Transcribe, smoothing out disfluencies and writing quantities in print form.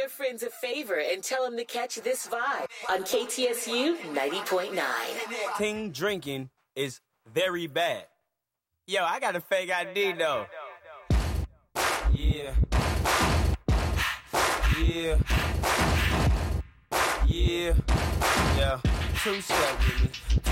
their friends a favor and tell them to catch this vibe on KTSU 90.9. King drinking is very bad. Yo, I got a fake ID though. Yeah. Yeah. Yeah. Yeah. Two-step with me.